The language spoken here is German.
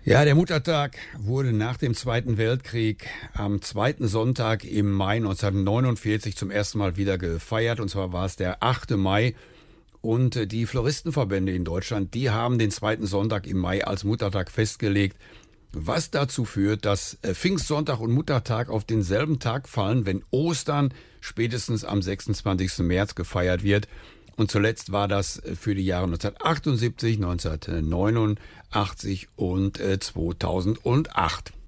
Ja, der Muttertag wurde nach dem Zweiten Weltkrieg am zweiten Sonntag im Mai 1949 zum ersten Mal wieder gefeiert. Und zwar war es der 8. Mai. Und die Floristenverbände in Deutschland, die haben den zweiten Sonntag im Mai als Muttertag festgelegt, was dazu führt, dass Pfingstsonntag und Muttertag auf denselben Tag fallen, wenn Ostern spätestens am 26. März gefeiert wird. Und zuletzt war das für die Jahre 1978, 1989 und 2008.